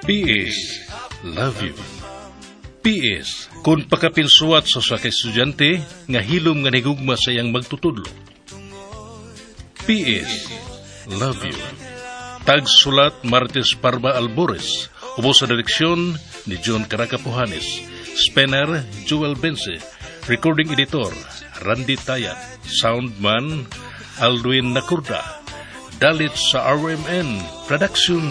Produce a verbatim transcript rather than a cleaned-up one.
P S, love you. P S, kung pakapilsuat sa sa estudyante, nga hilom nga nigugma sa iyang magtutudlo. P S, love you. Tagsulat Martes Parma Albores, ubo sa direksyon ni John Caracapuhanes, Spener Joel Bense, recording editor Randy Tayan, soundman Alduin Nakurda, dalit sa R M N Production